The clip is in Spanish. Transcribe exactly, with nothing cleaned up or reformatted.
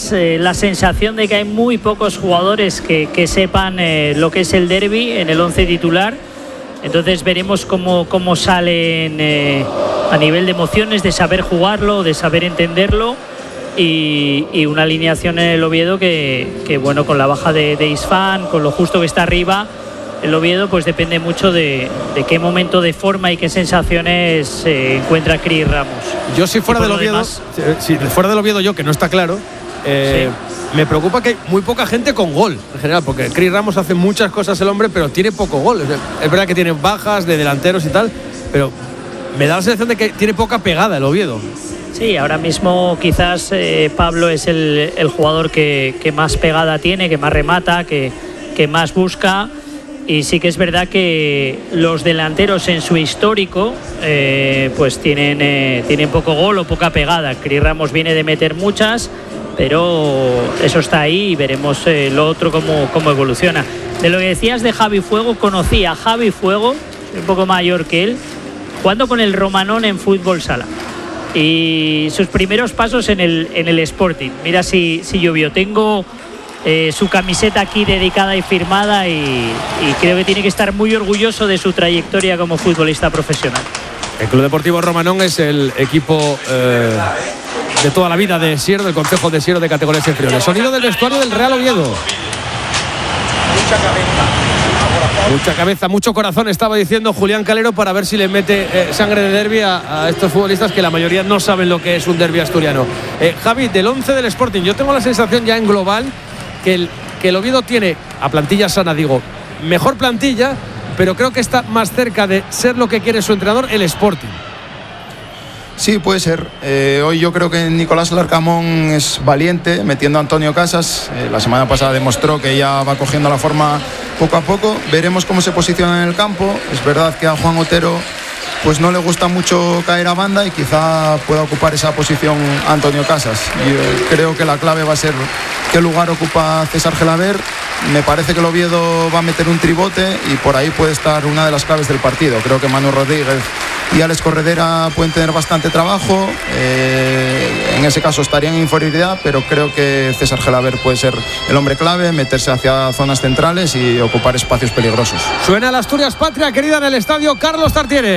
eh, la sensación de que hay muy pocos jugadores que, que sepan eh, lo que es el derbi en el once titular. Entonces veremos cómo, cómo salen eh, a nivel de emociones, de saber jugarlo, de saber entenderlo. Y, y una alineación en el Oviedo que, que bueno, con la baja de, de Isfán, con lo justo que está arriba, el Oviedo pues depende mucho de, de qué momento de forma y qué sensaciones se eh, encuentra Cris Ramos. Yo si fuera del Oviedo, demás, si fuera del Oviedo yo, que no está claro, eh, sí. me preocupa que hay muy poca gente con gol en general, porque Cris Ramos hace muchas cosas el hombre, pero tiene poco gol. Es, es verdad que tiene bajas de delanteros y tal, pero me da la sensación de que tiene poca pegada el Oviedo. Sí, ahora mismo quizás eh, Pablo es el, el jugador que, que más pegada tiene, que más remata, que, que más busca. Y sí que es verdad que los delanteros en su histórico eh, pues tienen, eh, tienen poco gol o poca pegada. Cris Ramos viene de meter muchas, pero eso está ahí y veremos eh, lo otro cómo, cómo evoluciona. De lo que decías de Javi Fuego, conocí a Javi Fuego, un poco mayor que él, jugando con el Romanón en fútbol sala. Y sus primeros pasos en el, en el Sporting. Mira si, si llovió. Tengo eh, su camiseta aquí dedicada y firmada y, y creo que tiene que estar muy orgulloso de su trayectoria como futbolista profesional. El Club Deportivo Romanón es el equipo eh, de toda la vida de Siero, del Concejo de Siero de categorías inferiores. Sonido del vestuario del Real Oviedo. Mucha cabeza. Mucha cabeza, mucho corazón, estaba diciendo Julián Calero, para ver si le mete eh, sangre de derbi a, a estos futbolistas que la mayoría no saben lo que es un derbi asturiano. Eh, Javi, del once del Sporting, yo tengo la sensación ya en global que el, que el Oviedo tiene, a plantilla sana digo, mejor plantilla, pero creo que está más cerca de ser lo que quiere su entrenador, el Sporting. Sí, puede ser. Eh, hoy yo creo que Nicolás Larcamón es valiente, metiendo a Antonio Casas. Eh, la semana pasada demostró que ya va cogiendo la forma poco a poco. Veremos cómo se posiciona en el campo. Es verdad que a Juan Otero pues no le gusta mucho caer a banda y quizá pueda ocupar esa posición Antonio Casas. Yo creo que la clave va a ser qué lugar ocupa César Gelabert. Me parece que el Oviedo va a meter un tribote y por ahí puede estar una de las claves del partido. Creo que Manu Rodríguez y Alex Corredera pueden tener bastante trabajo. Eh, en ese caso estarían en inferioridad, pero creo que César Gelabert puede ser el hombre clave, meterse hacia zonas centrales y ocupar espacios peligrosos. Suena la Asturias Patria, querida, en el estadio Carlos Tartiere.